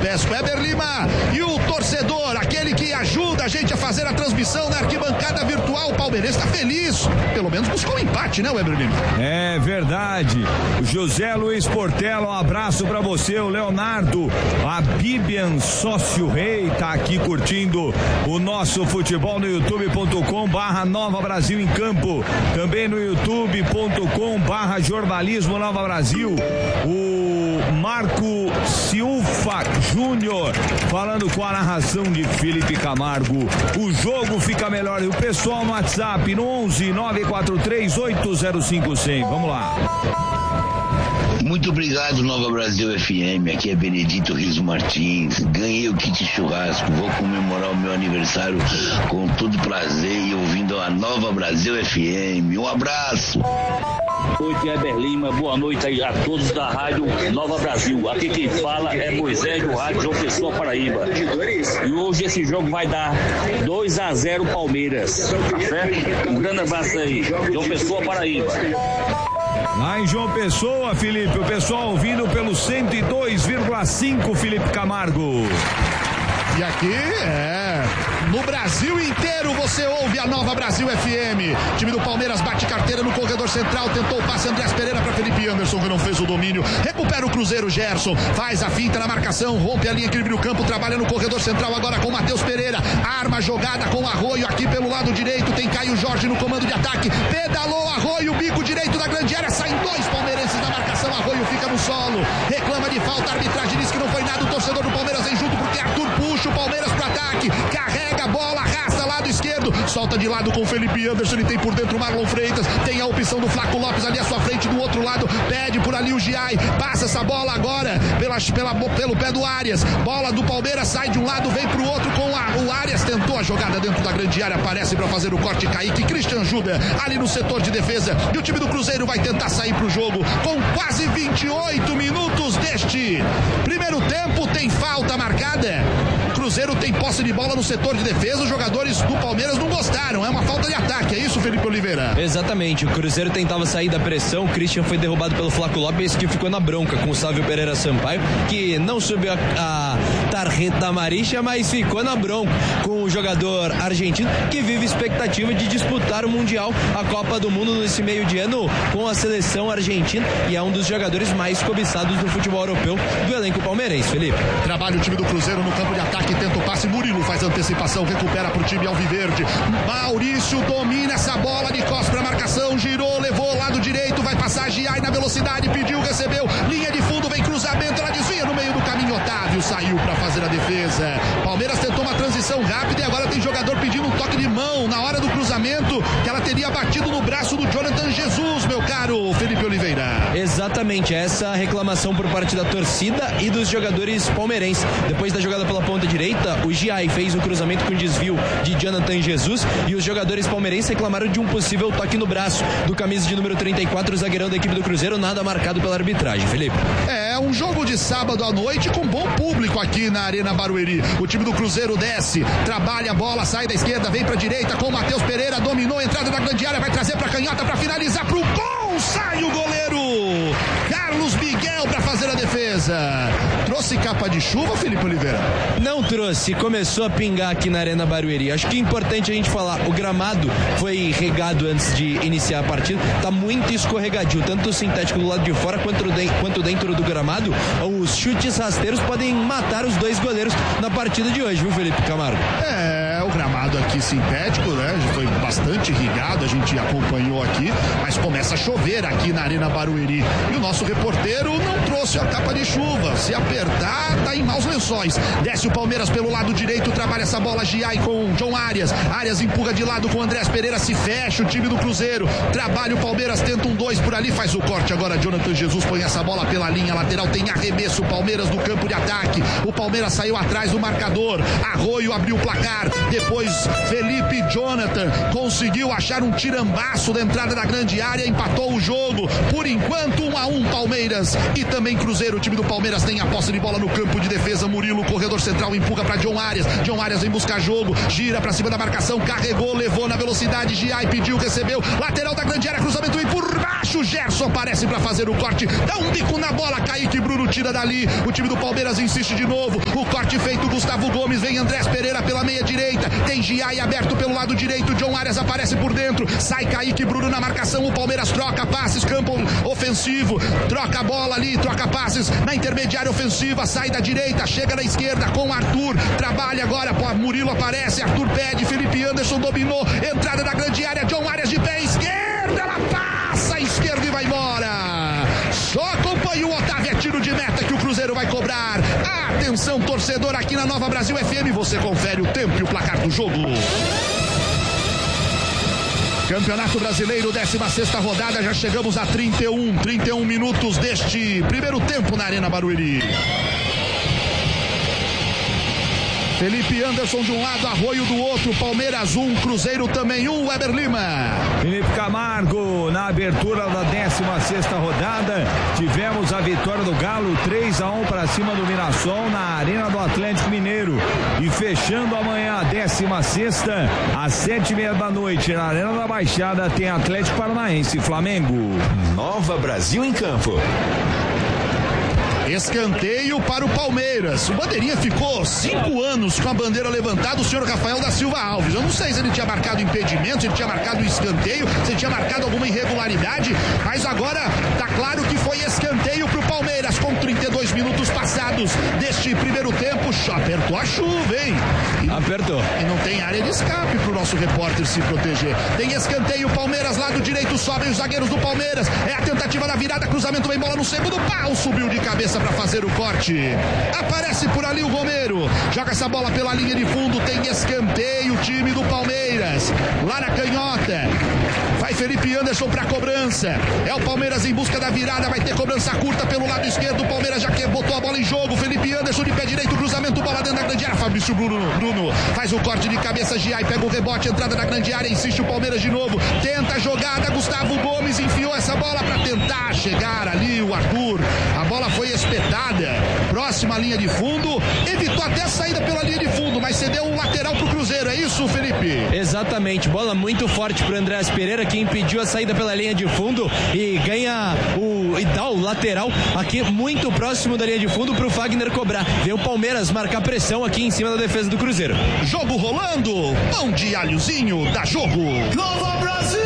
Pesco, Weber Lima. E o torcedor, aquele que ajuda a gente a fazer a transmissão na arquibancada virtual, o palmeirense está feliz. Pelo menos buscou um empate, né, Weber Lima? É verdade. O José Luiz Portela, um abraço pra você. O Leonardo, a Bibian Sócio Rei, tá aqui curtindo o nosso futebol no youtube.com/Nova Brasil em Campo. Também no youtube.com/Jornalismo Nova Brasil. O Marco Silva Júnior falando com a narração de Felipe Camargo. O jogo fica melhor. E o pessoal no WhatsApp no 11 943 805 100. Vamos lá. Muito obrigado, Nova Brasil FM. Aqui é Benedito Riso Martins. Ganhei o kit churrasco. Vou comemorar o meu aniversário com todo prazer e ouvindo a Nova Brasil FM. Um abraço. Boa noite, Weber Lima. Boa noite aí a todos da Rádio Nova Brasil. Aqui quem fala é Moisés do Rádio João Pessoa, Paraíba. E hoje esse jogo vai dar 2-0 Palmeiras. Tá certo? Um grande abraço aí. João Pessoa, Paraíba. Lá em João Pessoa, Felipe, o pessoal ouvindo pelo 102,5, Felipe Camargo. E aqui, no Brasil inteiro você ouve a Nova Brasil FM. Time do Palmeiras bate carteira no corredor central, tentou o passe Andrés Pereira para Felipe Anderson, que não fez o domínio. Recupera o Cruzeiro, Gerson, faz a finta na marcação, rompe a linha, equilibra o campo, trabalha no corredor central agora com Matheus Pereira. Arma jogada com Arroio aqui pelo lado direito, tem Caio Jorge no comando de ataque. Pedalou Arroio, bico direito da grande área, saem dois palmeirenses da marcação. Arroio fica no solo, reclama de falta, a arbitragem diz que não foi nada. O torcedor do Palmeiras vem junto porque Arthur puxa o Palmeiras pro ataque, carrega a bola, arrasta lado esquerdo, solta de lado com o Felipe Anderson, ele tem por dentro o Marlon Freitas, tem a opção do Flaco Lopes ali à sua frente, do outro lado, pede por ali o Giai, passa essa bola agora pelo pé do Arias, bola do Palmeiras, sai de um lado, vem pro outro com o Arias, tentou a jogada dentro da grande área, aparece para fazer o corte, Kaique, Christian ajuda ali no setor de defesa, e o time do Cruzeiro vai tentar sair pro jogo, com quase 28 minutos deste primeiro tempo, tem falta marcada. O Cruzeiro tem posse de bola no setor de defesa, os jogadores do Palmeiras não gostaram, é uma falta de ataque, é isso, Felipe Oliveira? Exatamente, o Cruzeiro tentava sair da pressão, o Christian foi derrubado pelo Flaco Lopes, que ficou na bronca com o Sávio Pereira Sampaio, que não subiu a tarjeta amarilla, mas ficou na bronca com o jogador argentino, que vive expectativa de disputar o Mundial, a Copa do Mundo nesse meio de ano com a seleção argentina, e é um dos jogadores mais cobiçados do futebol europeu do elenco palmeirense, Felipe. Trabalha o time do Cruzeiro no campo de ataque, tenta o passe, Murilo faz antecipação, recupera pro time alviverde, Maurício domina essa bola de costas pra marcação, girou, levou lado direito, vai passar Giai na velocidade, pediu, recebeu, linha de fundo, vem cruzamento, ela desvia no meio do caminho, Otávio saiu pra fazer a defesa. Palmeiras tentou uma transição rápida e agora tem jogador pedindo um toque de mão na hora do cruzamento, que ela teria batido no braço do Jonathan Jesus, meu caro Felipe Oliveira. Exatamente, essa reclamação por parte da torcida e dos jogadores palmeirenses. Depois da jogada pela ponta direita, o Giai fez um cruzamento com desvio de Jonathan Jesus e os jogadores palmeirenses reclamaram de um possível toque no braço do camisa de número 34, o zagueirão da equipe do Cruzeiro, nada marcado pela arbitragem, Felipe. É um jogo de sábado à noite com bom público aqui na Arena Barueri. O time do Cruzeiro desce, trabalha a bola, sai da esquerda, vem pra direita com o Matheus Pereira, dominou a entrada da grande área, vai trazer pra canhota pra finalizar pro gol, sai o goleiro Carlos Miguel pra fazer a defesa. Trouxe capa de chuva, Felipe Oliveira? Não trouxe, começou a pingar aqui na Arena Barueri. Acho que é importante a gente falar, o gramado foi regado antes de iniciar a partida, tá muito escorregadio, tanto o sintético do lado de fora quanto dentro do gramado. Os chutes rasteiros podem matar os dois goleiros na partida de hoje, viu, Felipe Camargo? O gramado aqui sintético, né? Já foi bastante irrigado, a gente acompanhou aqui, mas começa a chover aqui na Arena Barueri. E o nosso reporteiro não trouxe a capa de chuva. Se apertar, tá em maus lençóis. Desce o Palmeiras pelo lado direito, trabalha essa bola Giai com John Arias. Arias empurra de lado com Andrés Pereira, se fecha o time do Cruzeiro. Trabalha o Palmeiras, tenta um 2 por ali, faz o corte agora. Jonathan Jesus põe essa bola pela linha lateral, tem arremesso. O Palmeiras no campo de ataque. O Palmeiras saiu atrás do marcador. Arroio abriu o placar. Depois Felipe Jonathan conseguiu achar um tirambaço da entrada da grande área, empatou o jogo. Por enquanto 1-1 Palmeiras e também Cruzeiro. O time do Palmeiras tem a posse de bola no campo de defesa. Murilo, corredor central, empurra para John Arias. John Arias vem buscar jogo, gira para cima da marcação, carregou, levou na velocidade. Giai pediu, recebeu, lateral da grande área, cruzamento e por baixo Gerson aparece para fazer o corte, dá um bico na bola, Kaique Bruno tira dali. O time do Palmeiras insiste de novo, o corte feito, Gustavo Gomes, vem Andrés Pereira pela meia direita, tem Giai aberto pelo lado direito, John Arias aparece por dentro, sai Kaique Bruno na marcação. O Palmeiras troca passes, campo ofensivo, troca a bola ali, troca passes na intermediária ofensiva, sai da direita, chega na esquerda com Arthur, trabalha agora, Murilo aparece, Arthur pede, Felipe Anderson dominou, entrada da grande área, John Arias de pé esquerda, ela passa a esquerda e vai embora. Só acompanha o Otávio, é tiro de meta que o Cruzeiro vai cobrar. Atenção, torcedor, aqui na Nova Brasil FM, você confere o tempo e o placar do jogo. Campeonato Brasileiro, 16ª rodada, já chegamos a 31 minutos deste primeiro tempo na Arena Barueri. Felipe Anderson de um lado, Arroio do outro, Palmeiras 1, Cruzeiro também 1, Weber Lima. Felipe Camargo, na abertura da 16ª rodada, tivemos a vitória do Galo, 3-1 para cima do Mirassol na Arena do Atlético Mineiro. E fechando amanhã a 16ª, às 7h30 da noite, na Arena da Baixada, tem Atlético Paranaense e Flamengo. Nova Brasil em campo. Escanteio para o Palmeiras. O bandeirinha ficou 5 anos com a bandeira levantada, o senhor Rafael da Silva Alves. Eu não sei se ele tinha marcado impedimento, se ele tinha marcado escanteio, se ele tinha marcado alguma irregularidade, mas agora tá claro que foi escanteio para o Palmeiras, com 32 minutos passados deste primeiro tempo. Apertou a chuva, hein? Apertou. E não tem área de escape para o nosso repórter se proteger. Tem escanteio, Palmeiras, lado direito, sobem os zagueiros do Palmeiras. É a tentativa da virada, cruzamento, vem bola no segundo pau, subiu de cabeça para fazer o corte. Aparece por ali o Romero, joga essa bola pela linha de fundo, tem escanteio, o time do Palmeiras, lá na canhota, vai Felipe Anderson para cobrança, é o Palmeiras em busca da virada, vai ter cobrança curta pelo lado esquerdo, o Palmeiras já que botou a bola em jogo, Felipe Anderson de pé direito, cruzamento, bola dentro da grande área, Fabrício Bruno faz o corte de cabeça, Giai pega o rebote, entrada na grande área, insiste o Palmeiras de novo, tenta a jogada, Gustavo Gomes enfiou essa bola para tentar chegar ali o Arthur, a bola foi espetada, próxima linha de fundo, evitou até a saída pela linha de fundo, mas cedeu um lateral pro Cruzeiro, é isso, Felipe? Exatamente, bola muito forte pro Andrés Pereira, que impediu a saída pela linha de fundo e dá o lateral aqui muito próximo da linha de fundo pro Fagner cobrar. Vem o Palmeiras marcar pressão aqui em cima da defesa do Cruzeiro. Jogo rolando, pão de alhozinho, dá jogo. Nova Brasil!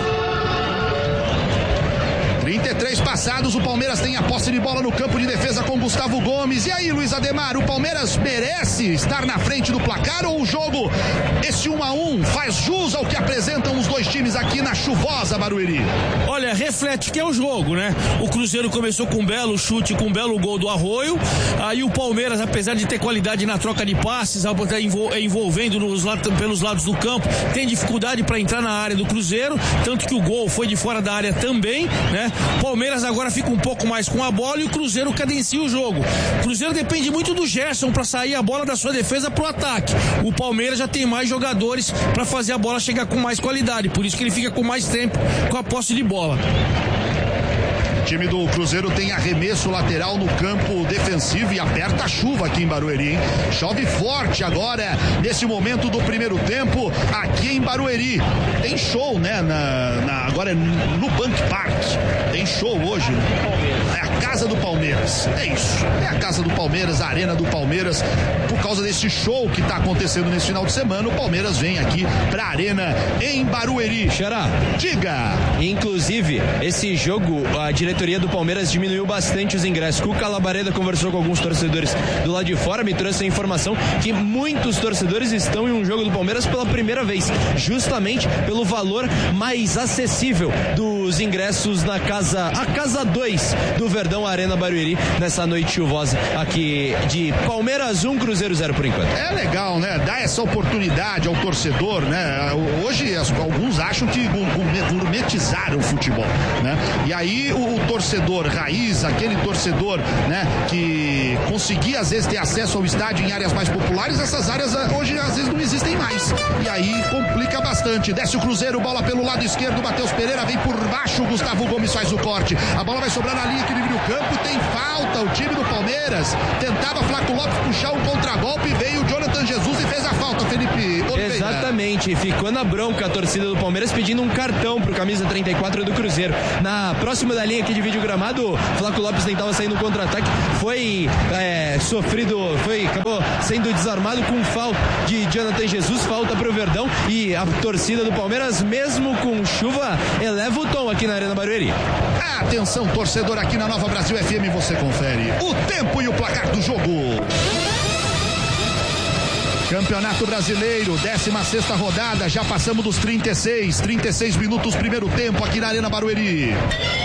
33 passados, o Palmeiras tem a posse de bola no campo de defesa com Gustavo Gomes. E aí, Luiz Ademar, o Palmeiras merece estar na frente do placar ou o jogo, esse 1-1, faz jus ao que apresentam os dois times aqui na chuvosa Barueri? Olha, reflete que é o jogo, né? O Cruzeiro começou com um belo chute, com um belo gol do Arroio. Aí o Palmeiras, apesar de ter qualidade na troca de passes, envolvendo pelos lados do campo, tem dificuldade para entrar na área do Cruzeiro, tanto que o gol foi de fora da área também, né? Palmeiras agora fica um pouco mais com a bola e o Cruzeiro cadencia o jogo. O Cruzeiro depende muito do Gerson para sair a bola da sua defesa pro ataque. O Palmeiras já tem mais jogadores para fazer a bola chegar com mais qualidade, por isso que ele fica com mais tempo com a posse de bola. O time do Cruzeiro tem arremesso lateral no campo defensivo e aperta a chuva aqui em Barueri, hein? Chove forte agora, nesse momento do primeiro tempo, aqui em Barueri. Tem show, né? Agora é no Bank Park. Tem show hoje, né? É a casa do Palmeiras. É isso. É a casa do Palmeiras, a arena do Palmeiras. Por causa desse show que está acontecendo nesse final de semana, o Palmeiras vem aqui pra arena em Barueri. Xará, diga! Inclusive, esse jogo, a diretoria do Palmeiras diminuiu bastante os ingressos. O Calabareda conversou com alguns torcedores do lado de fora, me trouxe a informação que muitos torcedores estão em um jogo do Palmeiras pela primeira vez, justamente pelo valor mais acessível dos ingressos na casa, a casa 2 do Verdão Arena Barueri, nessa noite chuvosa aqui de Palmeiras 1, Cruzeiro 0 por enquanto. É legal, né? Dar essa oportunidade ao torcedor, né? Hoje alguns acham que gourmetizaram o futebol, né? E aí o torcedor raiz, aquele torcedor, né, que conseguia às vezes ter acesso ao estádio em áreas mais populares, essas áreas hoje às vezes não existem mais. E aí complica bastante. Desce o Cruzeiro, bola pelo lado esquerdo, Matheus Pereira vem por baixo, o Gustavo Gomes faz o corte. A bola vai sobrar na linha que divide o campo, tem falta. O time do Palmeiras tentava Flaco Lopes puxar um contragolpe, veio o Jonathan Jesus e fez a falta, Felipe Oliveira. Exatamente, ficou na bronca a torcida do Palmeiras pedindo um cartão pro camisa 34 do Cruzeiro. Na próxima da linha que divide o gramado, Flaco Lopes tentava sair no contra-ataque, foi acabou sendo desarmado com falta de Jonathan Jesus, falta pro Verdão, e a torcida do Palmeiras, mesmo com chuva, eleva o tom aqui na Arena Barueri. Atenção, torcedor, aqui na Nova Brasil FM você confere o tempo e o placar do jogo. Campeonato Brasileiro, 16ª rodada, já passamos dos 36 minutos, primeiro tempo aqui na Arena Barueri.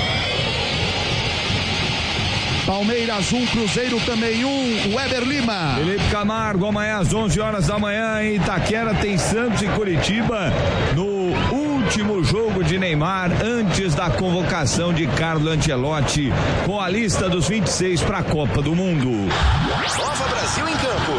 Palmeiras 1, Cruzeiro também 1, Weber Lima. Felipe Camargo, amanhã às 11 horas da manhã em Itaquera tem Santos e Curitiba no último jogo de Neymar antes da convocação de Carlo Ancelotti com a lista dos 26 para a Copa do Mundo. Nova Brasil em campo.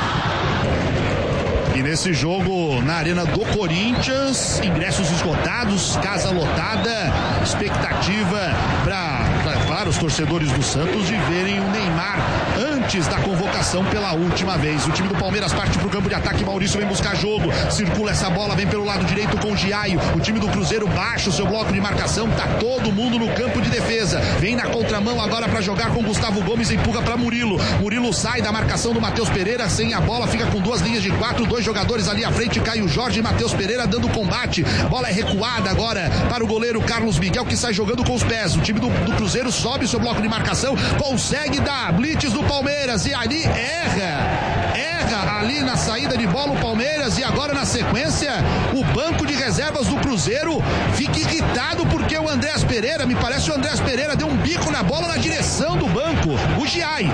E nesse jogo, na Arena do Corinthians, ingressos esgotados, casa lotada, expectativa para os torcedores do Santos de verem o Neymar antes da convocação pela última vez. O time do Palmeiras parte para o campo de ataque, Maurício vem buscar jogo, circula essa bola, vem pelo lado direito com o Giaio. O time do Cruzeiro baixa o seu bloco de marcação, tá todo mundo no campo de defesa. Vem na contramão agora para jogar com Gustavo Gomes, empurra para Murilo. Murilo sai da marcação do Matheus Pereira, sem a bola, fica com duas linhas de 4, dois jogadores ali à frente, Caio Jorge e Matheus Pereira dando combate. Bola é recuada agora para o goleiro Carlos Miguel, que sai jogando com os pés. O time do Cruzeiro sobe o seu bloco de marcação, consegue dar blitz do Palmeiras e ali erra ali na saída de bola o Palmeiras, e agora na sequência o banco de reservas do Cruzeiro fica irritado porque o Andrés Pereira, me parece o Andrés Pereira deu um bico na bola na direção do banco. O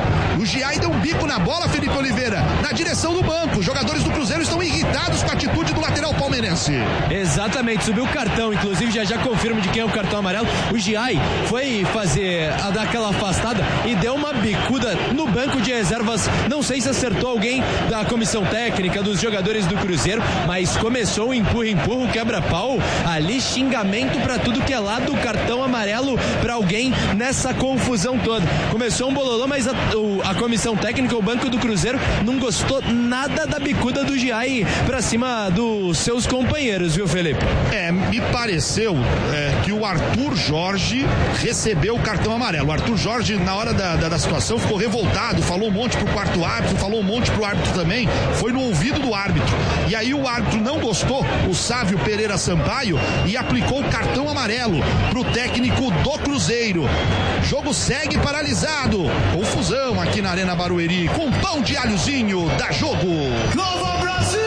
Giai deu um bico na bola, Felipe Oliveira, na direção do banco. Os jogadores do Cruzeiro estão irritados com a atitude do lateral palmeirense. Exatamente, subiu o cartão, inclusive já confirmo de quem é o cartão amarelo. O Giai foi dar aquela afastada e deu uma bicuda no banco de reservas. Não sei se acertou alguém da comissão técnica, dos jogadores do Cruzeiro, mas começou o empurra, quebra-pau ali, xingamento pra tudo que é lado, cartão amarelo pra alguém nessa confusão toda. Começou um bololô, mas a comissão técnica, o banco do Cruzeiro, não gostou nada da bicuda do Giai pra cima dos seus companheiros, viu, Felipe? Me pareceu que o Arthur Jorge recebeu o cartão amarelo. O Arthur Jorge, na hora da situação, ficou revoltado, falou um monte pro quarto árbitro, falou um monte pro árbitro também, foi no ouvido do árbitro. E aí o árbitro não gostou, o Sávio Pereira Sampaio, e aplicou o cartão amarelo pro técnico do Cruzeiro. Jogo segue paralisado. Confusão aqui na Arena Barueri, com pão de alhozinho, dá jogo. Nova Brasil!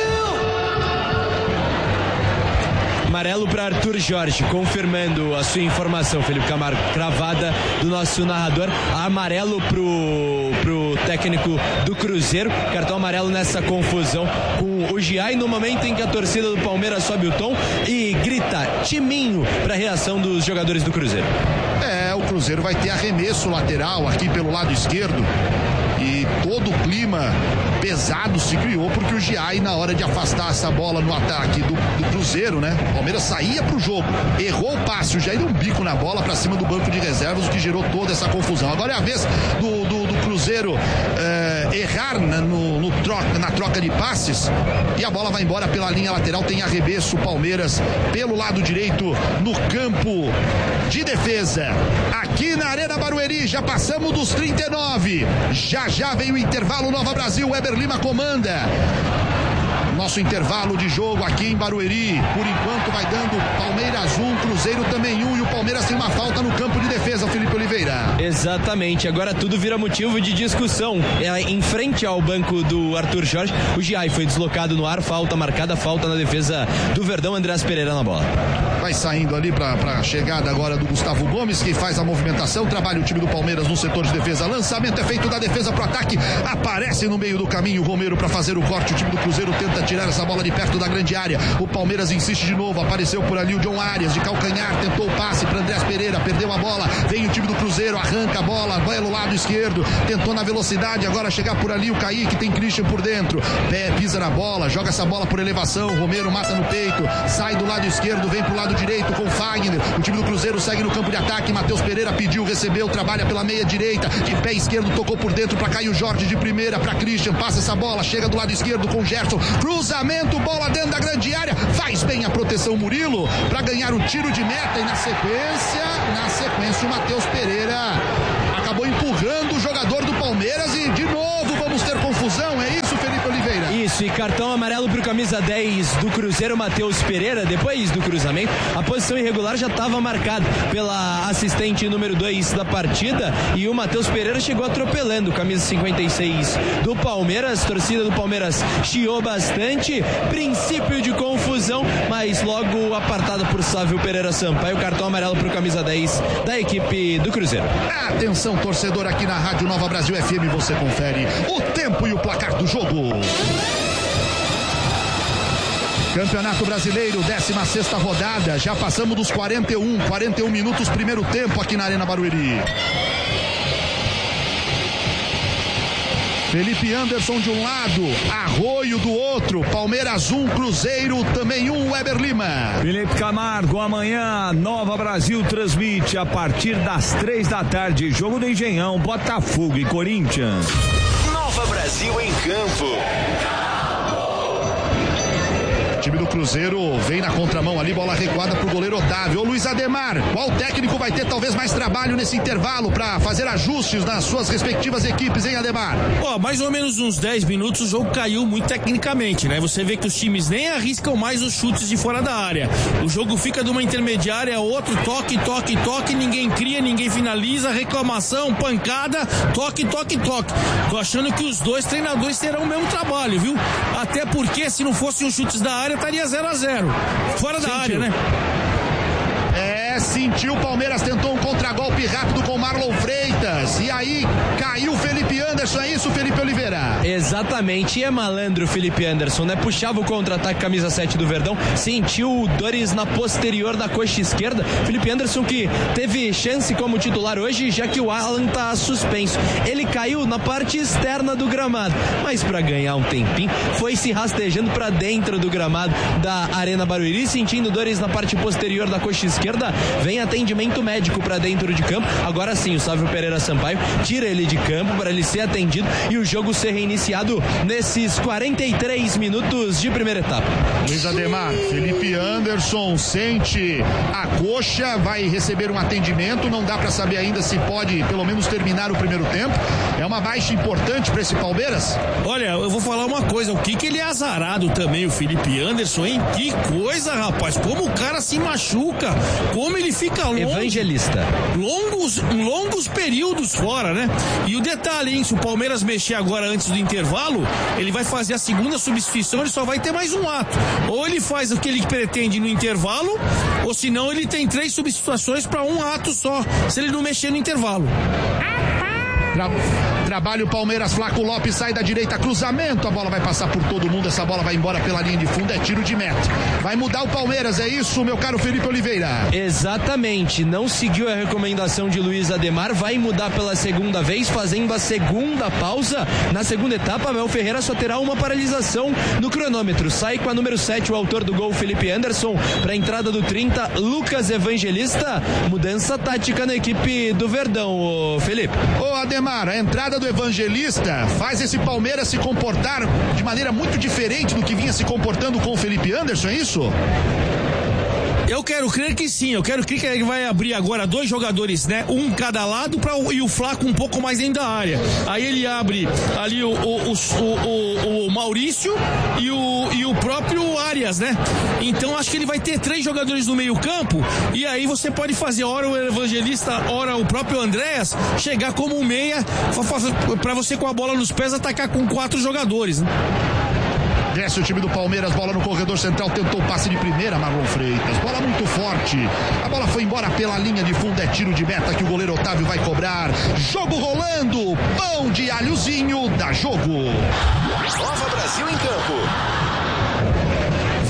Amarelo para Arthur Jorge, confirmando a sua informação, Felipe Camargo, cravada do nosso narrador. Amarelo pro técnico do Cruzeiro, cartão amarelo nessa confusão com o Giai, no momento em que a torcida do Palmeiras sobe o tom e grita timinho para a reação dos jogadores do Cruzeiro. O Cruzeiro vai ter arremesso lateral aqui pelo lado esquerdo. E todo o clima pesado se criou porque o Giai, na hora de afastar essa bola no ataque do Cruzeiro, né? O Palmeiras saía pro jogo, errou o passe, o Giai deu um bico na bola pra cima do banco de reservas, o que gerou toda essa confusão. Agora é a vez do Cruzeiro errar, né, na troca de passes, e a bola vai embora pela linha lateral. Tem arremesso, Palmeiras pelo lado direito no campo de defesa. Aqui na Arena Barueri, já passamos dos 39. Já vem o intervalo. Nova Brasil, Weber Lima comanda. Nosso intervalo de jogo aqui em Barueri, por enquanto vai dando Palmeiras 1, Cruzeiro também 1, e o Palmeiras tem uma falta no campo de defesa, Felipe Oliveira. Exatamente, agora tudo vira motivo de discussão. Em frente ao banco do Arthur Jorge, o Giai foi deslocado no ar, falta marcada, falta na defesa do Verdão, Andrés Pereira na bola. Vai saindo ali para a chegada agora do Gustavo Gomes, que faz a movimentação, trabalha o time do Palmeiras no setor de defesa, lançamento é feito da defesa pro ataque, aparece no meio do caminho o Romero para fazer o corte, o time do Cruzeiro tenta tenta tirar essa bola de perto da grande área. O Palmeiras insiste de novo, apareceu por ali o John Arias de calcanhar, tentou o passe para Andrés Pereira, perdeu a bola, vem o time do Cruzeiro, arranca a bola, vai no lado esquerdo, tentou na velocidade, agora chegar por ali o Kaique, tem Christian por dentro, pé, pisa na bola, joga essa bola por elevação, Romero mata no peito, sai do lado esquerdo, vem pro lado direito com Fagner, o time do Cruzeiro segue no campo de ataque, Matheus Pereira pediu, recebeu, trabalha pela meia direita, de pé esquerdo, tocou por dentro para Caio Jorge de primeira, para Christian, passa essa bola, chega do lado esquerdo com Gerson, cruzamento, bola dentro da grande área, faz bem a proteção Murilo, para ganhar o tiro de meta e na sequência o Matheus Pereira acabou empurrando o jogador do Palmeiras e de novo vamos ter confusão, é isso, Felipe Oliveira? Isso, e cartão amarelo pro camisa 10 do Cruzeiro, Matheus Pereira. Depois do cruzamento, a posição irregular já estava marcada pela assistente número 2 da partida e o Matheus Pereira chegou atropelando o camisa 56 do Palmeiras. Torcida do Palmeiras chiou bastante, princípio de confusão, mas logo apartada por Sávio Pereira Sampaio, cartão amarelo pro camisa 10 da equipe do Cruzeiro. Atenção, torcedor, aqui na Rádio Nova Brasil FM você confere o tempo e o placar do jogo. Campeonato Brasileiro, 16ª rodada, já passamos dos 41 minutos, primeiro tempo aqui na Arena Barueri. Felipe Anderson de um lado, Arroio do outro, Palmeiras 1, Cruzeiro também 1, Weber Lima. Felipe Camargo, amanhã Nova Brasil transmite a partir das 3 da tarde, jogo do Engenhão, Botafogo e Corinthians. Nova Brasil em campo. O time do Cruzeiro vem na contramão ali, bola recuada pro goleiro Otávio. Ô Luiz Ademar, qual técnico vai ter talvez mais trabalho nesse intervalo para fazer ajustes nas suas respectivas equipes, hein, Ademar? Mais ou menos uns 10 minutos o jogo caiu muito tecnicamente, né? Você vê que os times nem arriscam mais os chutes de fora da área. O jogo fica de uma intermediária a outro, toque, ninguém cria, ninguém finaliza, reclamação, pancada, toque. Tô achando que os dois treinadores terão o mesmo trabalho, viu? Até porque se não fossem os chutes da área, estaria 0-0. Fora da área, né? Sentiu, o Palmeiras tentou um contragolpe rápido com Marlon Freitas e aí caiu o Felipe Anderson, é isso, Felipe Oliveira? Exatamente, e é malandro o Felipe Anderson, né? Puxava o contra-ataque, camisa 7 do Verdão, sentiu dores na posterior da coxa esquerda. Felipe Anderson que teve chance como titular hoje, já que o Alan tá suspenso. Ele caiu na parte externa do gramado, mas para ganhar um tempinho, foi se rastejando para dentro do gramado da Arena Barueri, sentindo dores na parte posterior da coxa esquerda. Vem atendimento médico para dentro de campo. Agora sim, o Sávio Pereira Sampaio tira ele de campo para ele ser atendido e o jogo ser reiniciado nesses 43 minutos de primeira etapa. Luiz Ademar, Felipe Anderson sente a coxa, vai receber um atendimento, não dá para saber ainda se pode pelo menos terminar o primeiro tempo. É uma baixa importante para esse Palmeiras? Olha, eu vou falar uma coisa, o que ele é azarado também, o Felipe Anderson, hein? Que coisa, rapaz, como o cara se machuca, como ele fica longos períodos fora, né? E o detalhe, hein? Se o Palmeiras mexer agora antes do intervalo, ele vai fazer a segunda substituição, ele só vai ter mais um ato. Ou ele faz o que ele pretende no intervalo, ou senão ele tem 3 substituições para um ato só, se ele não mexer no intervalo. Trabalho Palmeiras, Flaco Lopes sai da direita, cruzamento, a bola vai passar por todo mundo, essa bola vai embora pela linha de fundo, é tiro de meta. Vai mudar o Palmeiras, é isso, meu caro Felipe Oliveira? Exatamente, não seguiu a recomendação de Luiz Ademar, vai mudar pela segunda vez, fazendo a segunda pausa. Na segunda etapa, Abel Ferreira só terá uma paralisação no cronômetro. Sai com a número 7, o autor do gol, Felipe Anderson, para a entrada do 30, Lucas Evangelista. Mudança tática na equipe do Verdão, ô Felipe. Ô Ademar, a entrada do Evangelista faz esse Palmeiras se comportar de maneira muito diferente do que vinha se comportando com o Felipe Anderson, é isso? Eu quero crer que sim, eu quero crer que ele vai abrir agora 2 jogadores, né? Um cada lado e o Flaco um pouco mais dentro da área. Aí ele abre ali o Maurício e o próprio Arias, né? Então acho que ele vai ter 3 jogadores no meio campo e aí você pode fazer ora o Evangelista, ora o próprio Andréas, chegar como um meia para você com a bola nos pés atacar com 4 jogadores, né? Desce o time do Palmeiras, bola no corredor central, tentou o passe de primeira, Marlon Freitas, bola muito forte, a bola foi embora pela linha de fundo, é tiro de meta que o goleiro Otávio vai cobrar, jogo rolando, pão de alhozinho, dá jogo. Nova Brasil em campo.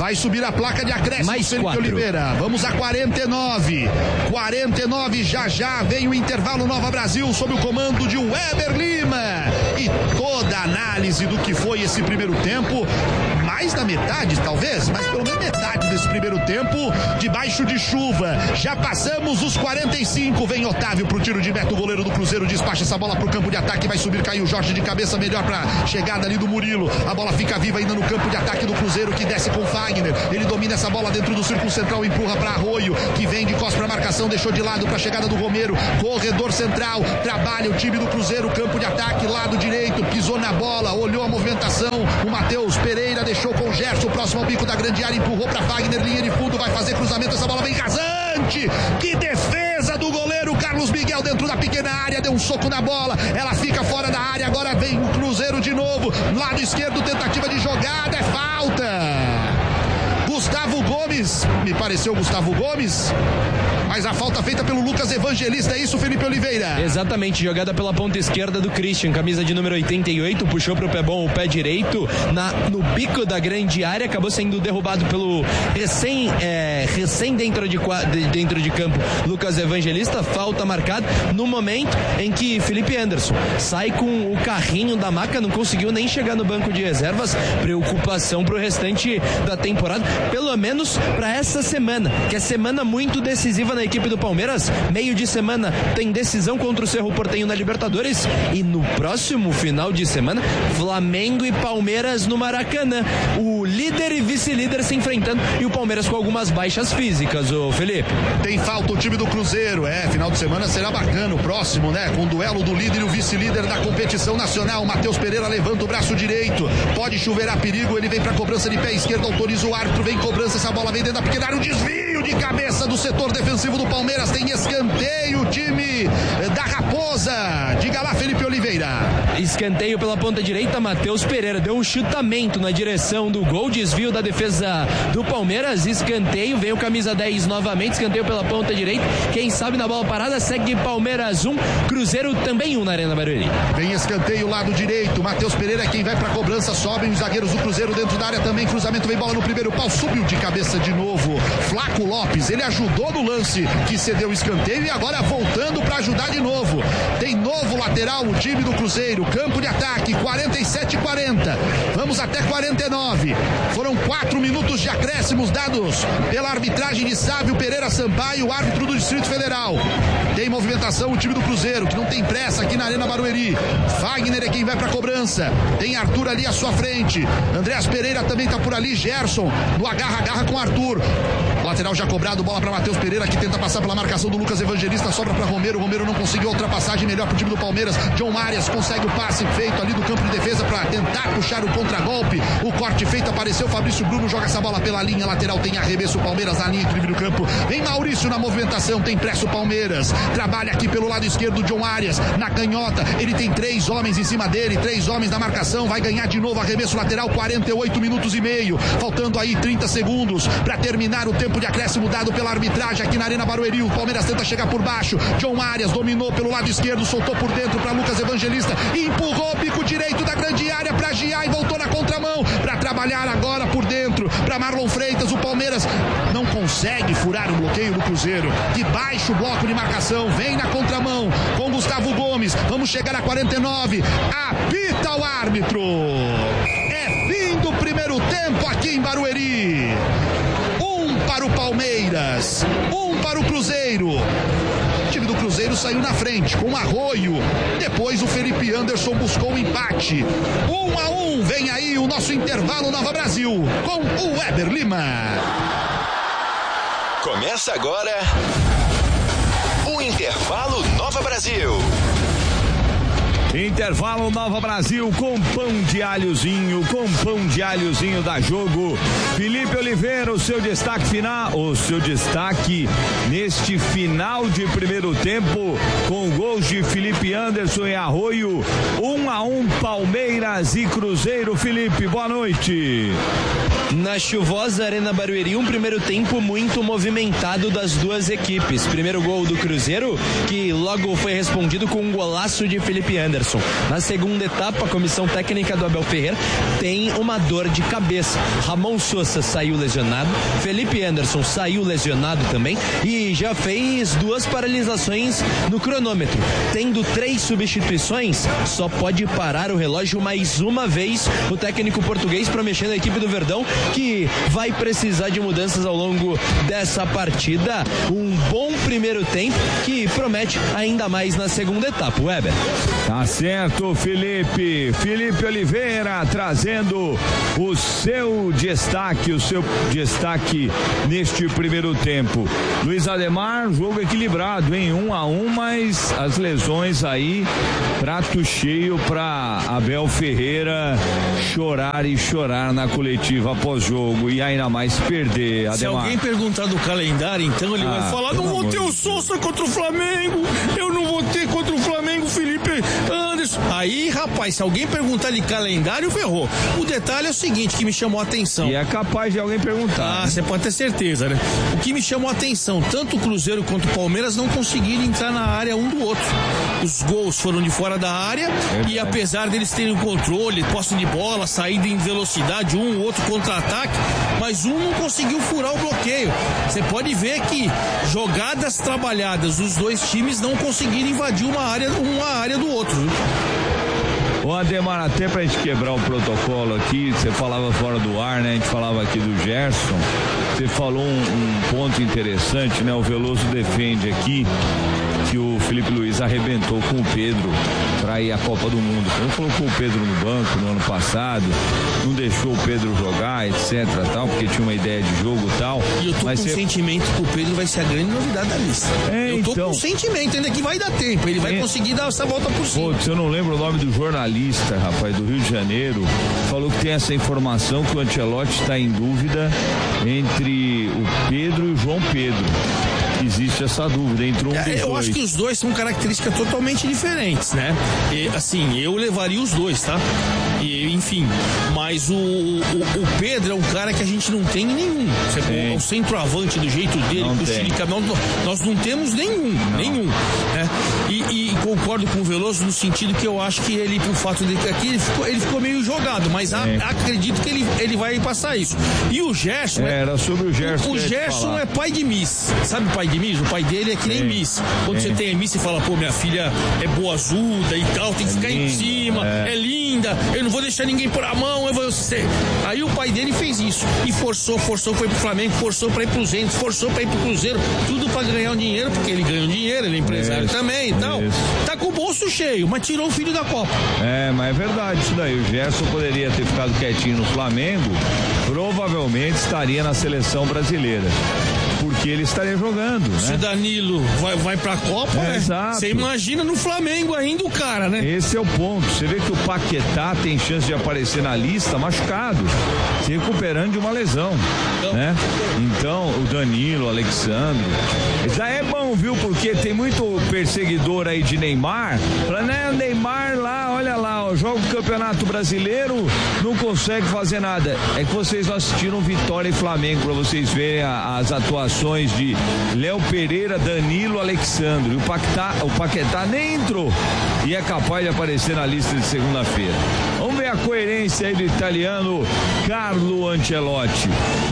Vai subir a placa de acréscimo. Mais Felipe 4. Oliveira. Vamos a 49. 49, já vem o intervalo. Nova Brasil sob o comando de Weber Lima. E toda a análise do que foi esse primeiro tempo. Mais da metade, talvez, mas pelo menos metade desse primeiro tempo, debaixo de chuva. Já passamos os 45. Vem Otávio pro tiro de meta. O goleiro do Cruzeiro despacha essa bola pro campo de ataque. Vai subir, caiu Jorge de cabeça, melhor pra chegada ali do Murilo. A bola fica viva ainda no campo de ataque do Cruzeiro, que desce com Fagner. Ele domina essa bola dentro do círculo central, empurra pra Arroio, que vem de costas pra marcação, deixou de lado pra chegada do Romero. Corredor central, trabalha o time do Cruzeiro, campo de ataque, lado direito, pisou na bola, olhou a movimentação. O Matheus Pereira deixou com o Gerson, próximo ao bico da grande área, empurrou pra Fagner, linha de fundo, vai fazer cruzamento, essa bola vem rasante. Que defesa do goleiro Carlos Miguel dentro da pequena área, deu um soco na bola, ela fica fora da área, agora vem o Cruzeiro de novo, lado esquerdo, tentativa de jogada, é falta. Gustavo Gomes, me pareceu Gustavo Gomes, mas a falta feita pelo Lucas Evangelista, é isso, Felipe Oliveira? Exatamente, jogada pela ponta esquerda do Christian, camisa de número 88, puxou pro pé bom o pé direito, no bico da grande área, acabou sendo derrubado pelo recém dentro de campo, Lucas Evangelista, falta marcada no momento em que Felipe Anderson sai com o carrinho da maca, não conseguiu nem chegar no banco de reservas, preocupação pro restante da temporada, pelo menos para essa semana, que é semana muito decisiva na equipe do Palmeiras. Meio de semana tem decisão contra o Cerro Porteño na Libertadores e no próximo final de semana Flamengo e Palmeiras no Maracanã, o líder e vice-líder se enfrentando e o Palmeiras com algumas baixas físicas, ô Felipe. Tem falta o time do Cruzeiro, final de semana será bacana o próximo, né, com o duelo do líder e o vice-líder da competição nacional. Matheus Pereira levanta o braço direito, pode chuveirar perigo, ele vem pra cobrança de pé esquerdo, autoriza o árbitro, vem cobrança, essa bola vem dentro da pequena área, um desvio de cabeça do setor defensivo do Palmeiras, tem escanteio, o time da Raposa. Diga lá, Felipe Oliveira. Escanteio pela ponta direita, Matheus Pereira deu um chutamento na direção do gol, desvio da defesa do Palmeiras, escanteio, vem o camisa 10 novamente, escanteio pela ponta direita, quem sabe na bola parada, segue Palmeiras 1, Cruzeiro também 1 na Arena Barueri. Vem escanteio, lado direito, Matheus Pereira é quem vai pra cobrança, sobem os zagueiros do Cruzeiro dentro da área também, cruzamento, vem bola no primeiro pau, subiu de cabeça de novo, Flaco Lopes, ele ajudou no lance que cedeu o escanteio e agora voltando para ajudar de novo. Tem novo lateral o time do Cruzeiro, campo de ataque, 47-40. Vamos até 49. Foram 4 minutos de acréscimos dados pela arbitragem de Sávio Pereira Sampaio, árbitro do Distrito Federal. Tem movimentação o time do Cruzeiro, que não tem pressa aqui na Arena Barueri. Fagner é quem vai para cobrança. Tem Arthur ali à sua frente. Andréas Pereira também tá por ali. Gerson no agarra-agarra com Arthur. Lateral já cobrado, bola para Matheus Pereira, que tenta passar pela marcação do Lucas Evangelista, sobra para Romero. Romero não conseguiu a ultrapassagem, melhor pro time do Palmeiras. John Arias consegue o passe feito ali do campo de defesa para tentar puxar o contragolpe. O corte feito, apareceu Fabrício Bruno, joga essa bola pela linha lateral, tem arremesso o Palmeiras na linha, equilíbrio do campo. Vem Maurício na movimentação, tem pressa o Palmeiras. Trabalha aqui pelo lado esquerdo, John Arias na canhota. Ele tem 3 homens em cima dele, 3 homens na marcação. Vai ganhar de novo arremesso lateral, 48 minutos e meio. Faltando aí 30 segundos para terminar o tempo de acréscimo dado pela arbitragem aqui na Arena Barueri. O Palmeiras tenta chegar por baixo. John Arias dominou pelo lado esquerdo, soltou por dentro para Lucas Evangelista, empurrou o bico direito da grande área para Giai, voltou na contramão para trabalhar agora por dentro para Marlon Freitas. O Palmeiras não consegue furar o bloqueio do Cruzeiro. De baixo bloco de marcação, vem na contramão com Gustavo Gomes. Vamos chegar a 49. Apita o árbitro. É fim do primeiro tempo aqui em Barueri. 1 para o Palmeiras, 1 para o Cruzeiro. O time do Cruzeiro saiu na frente com Arroio. Depois o Felipe Anderson buscou o empate. 1-1. Vem aí o nosso intervalo Nova Brasil com o Weber Lima. Começa agora o Intervalo Nova Brasil. Intervalo Nova Brasil com pão de alhozinho da Jogo. Felipe Oliveira, o seu destaque neste final de primeiro tempo, com gols de Felipe Anderson e Arroio. 1-1 Palmeiras e Cruzeiro. Felipe, boa noite. Na chuvosa Arena Barueri, um primeiro tempo muito movimentado das duas equipes. Primeiro gol do Cruzeiro, que logo foi respondido com um golaço de Felipe Anderson. Na segunda etapa, a comissão técnica do Abel Ferreira tem uma dor de cabeça. Ramon Sousa saiu lesionado, Felipe Anderson saiu lesionado também e já fez 2 paralisações no cronômetro. Tendo 3 substituições, só pode parar o relógio mais uma vez o técnico português para mexer na equipe do Verdão, que vai precisar de mudanças ao longo dessa partida. Um bom primeiro tempo que promete ainda mais na segunda etapa. Weber. Tá certo, Felipe Oliveira trazendo o seu destaque neste primeiro tempo. Luiz Ademar, jogo equilibrado, hein? 1-1, mas as lesões aí, prato cheio pra Abel Ferreira chorar na coletiva pós-jogo e ainda mais perder, Ademar. Se alguém perguntar do calendário, então ele vai falar, não vou ter o Sousa contra o Flamengo, eu não vou ter contra o Flamengo Felipe Anderson. Aí, rapaz, se alguém perguntar de calendário, ferrou. O detalhe é o seguinte, que me chamou a atenção. E é capaz de alguém perguntar. Você pode ter certeza, né? O que me chamou a atenção, tanto o Cruzeiro quanto o Palmeiras não conseguiram entrar na área um do outro. Os gols foram de fora da área e apesar deles terem o controle, posse de bola, saída em velocidade, um ou outro contra-ataque, mas um não conseguiu furar o bloqueio. Você pode ver que jogadas trabalhadas, os dois times não conseguiram invadir uma área do outro. Ô Ademar, até pra gente quebrar o protocolo aqui, você falava fora do ar, né? A gente falava aqui do Gerson, você falou um ponto interessante, né? O Veloso defende aqui que o Felipe Luiz arrebentou com o Pedro para ir à Copa do Mundo. Ele colocou o Pedro no banco no ano passado, não deixou o Pedro jogar, etc, tal, porque tinha uma ideia de jogo e tal. E eu tô com um sentimento que o Pedro vai ser a grande novidade da lista. Eu tô com um sentimento ainda que vai dar tempo, ele vai conseguir dar essa volta por cima. Pô, eu não lembro o nome do jornalista, rapaz, do Rio de Janeiro, falou que tem essa informação que o Ancelotti está em dúvida entre o Pedro e o João Pedro. Existe essa dúvida entre um dos dois. Eu acho que os dois são características totalmente diferentes, né? E, assim, eu levaria os dois, tá? E, enfim, mas o Pedro é um cara que a gente não tem nenhum. O centroavante do jeito dele, com o estilo de caminhão, nós não temos nenhum, né? E concordo com o Veloso no sentido que eu acho que ele, por fato de que aqui ele ficou meio jogado, mas acredito que ele vai passar isso. E o Gerson... Era sobre o Gerson. O Gerson é pai de Miss, sabe pai de Miss? O pai dele é que nem Miss. Quando você tem a Miss, você fala, pô, minha filha é boazuda e tal, tem que ficar em cima, é linda, eu não vou deixar ninguém pôr a mão, eu vou ser. Aí o pai dele fez isso e forçou, foi pro Flamengo, forçou pra ir pro Zenit, forçou pra ir pro Cruzeiro, tudo pra ganhar um dinheiro, porque ele ganha um dinheiro, ele é empresário também e tal. Tá com o bolso cheio, mas tirou o filho da Copa. Mas é verdade isso daí. O Gerson poderia ter ficado quietinho no Flamengo, provavelmente estaria na seleção brasileira, porque ele estaria jogando, né? Se o Danilo vai pra Copa, exato. Você imagina no Flamengo ainda o cara, né? Esse é o ponto. Você vê que o Paquetá tem chance de aparecer na lista machucado, se recuperando de uma lesão, né? Então, o Danilo, o Alexandre, já é bom, viu? Porque tem muito perseguidor aí de Neymar, né? Neymar lá, olha lá, ó, joga o Campeonato Brasileiro, não consegue fazer nada. É que vocês não assistiram Vitória e Flamengo pra vocês verem as atuações de Léo Pereira, Danilo, Alexandre. O Paquetá nem entrou e é capaz de aparecer na lista de segunda-feira. Vamos ver a coerência aí do italiano Carlo Ancelotti.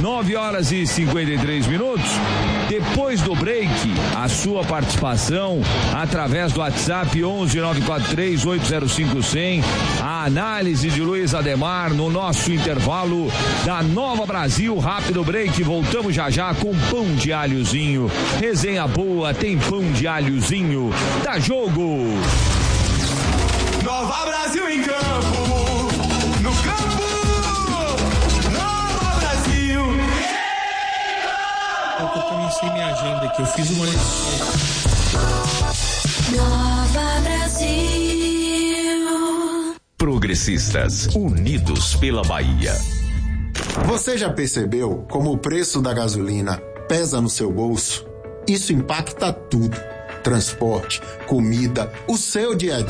9h53. Depois do break, a sua participação através do WhatsApp 11-943-805-100. A análise de Luiz Ademar no nosso intervalo da Nova Brasil. Rápido break, voltamos já com pão de alhozinho. Resenha boa, tem pão de alhozinho. Dá jogo! Nova Brasil em campo, no campo, Nova Brasil. Eu também sei minha agenda aqui, eu fiz uma... Nova Brasil. Progressistas, unidos pela Bahia. Você já percebeu como o preço da gasolina pesa no seu bolso? Isso impacta tudo: transporte, comida, o seu dia a dia.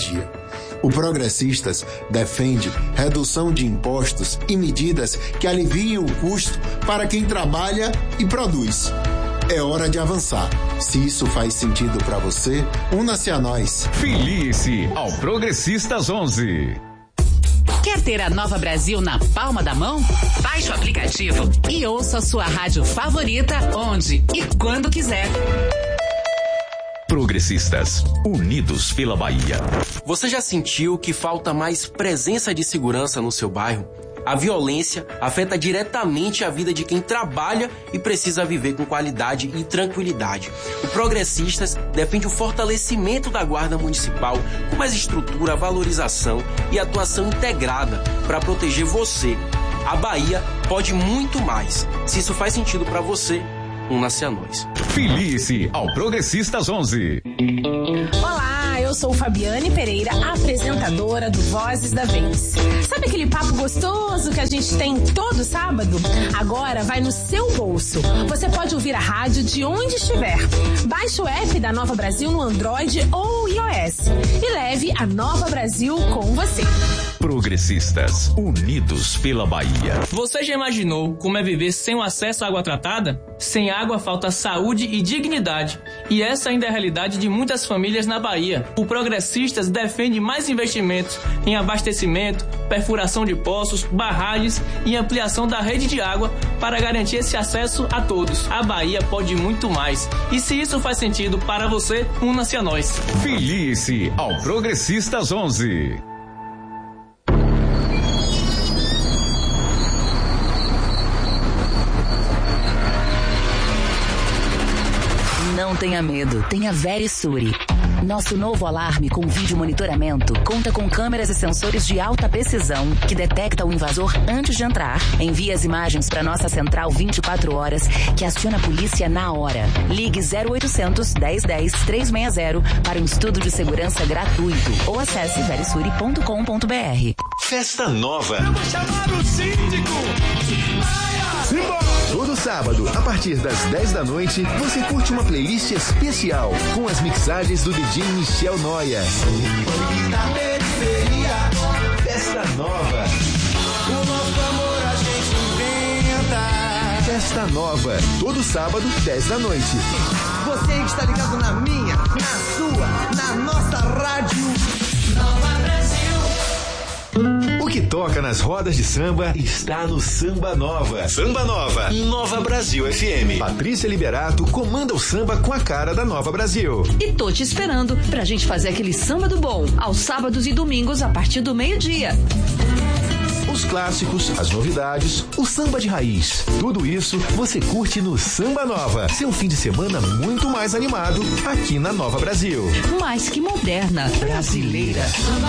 O Progressistas defende redução de impostos e medidas que aliviem o custo para quem trabalha e produz. É hora de avançar. Se isso faz sentido para você, una-se a nós. Filie-se ao Progressistas 11. Quer ter a Nova Brasil na palma da mão? Baixe o aplicativo e ouça a sua rádio favorita onde e quando quiser. Progressistas, unidos pela Bahia. Você já sentiu que falta mais presença de segurança no seu bairro? A violência afeta diretamente a vida de quem trabalha e precisa viver com qualidade e tranquilidade. O Progressistas defende o fortalecimento da Guarda Municipal com mais estrutura, valorização e atuação integrada para proteger você. A Bahia pode muito mais. Se isso faz sentido para você, una-se a nós. Filie-se ao Progressistas 11. Olá, eu sou Fabiane Pereira, apresentadora do Vozes da Vez. Sabe aquele papo gostoso que a gente tem todo sábado? Agora vai no seu bolso. Você pode ouvir a rádio de onde estiver. Baixe o app da Nova Brasil no Android ou iOS e leve a Nova Brasil com você. Progressistas, unidos pela Bahia. Você já imaginou como é viver sem o acesso à água tratada? Sem água falta saúde e dignidade. E essa ainda é a realidade de muitas famílias na Bahia. O Progressistas defende mais investimentos em abastecimento, perfuração de poços, barragens e ampliação da rede de água para garantir esse acesso a todos. A Bahia pode muito mais. E se isso faz sentido para você, una-se a nós. Filie-se ao Progressistas 11. Não tenha medo, tenha Verisure. Nosso novo alarme com vídeo monitoramento conta com câmeras e sensores de alta precisão que detecta o invasor antes de entrar. Envia as imagens para nossa central 24 horas que aciona a polícia na hora. Ligue 0800 1010 360 para um estudo de segurança gratuito ou acesse verisure.com.br. Festa Nova. Eu vou chamar o síndico. Todo sábado, a partir das 10 da noite, você curte uma playlist especial com as mixagens do DJ Michel Noia. Festa Nova. O nosso amor a gente inventa. Festa Nova. Todo sábado, 10 da noite. Você está ligado na minha, na sua, na nossa rádio. Nova Brasil. O que toca nas rodas de samba está no Samba Nova. Samba Nova, Nova Brasil FM. Patrícia Liberato comanda o samba com a cara da Nova Brasil. E tô te esperando pra gente fazer aquele samba do bom, aos sábados e domingos a partir do meio-dia. Os clássicos, as novidades, o samba de raiz. Tudo isso você curte no Samba Nova. Seu fim de semana muito mais animado aqui na Nova Brasil. Mais que moderna, brasileira.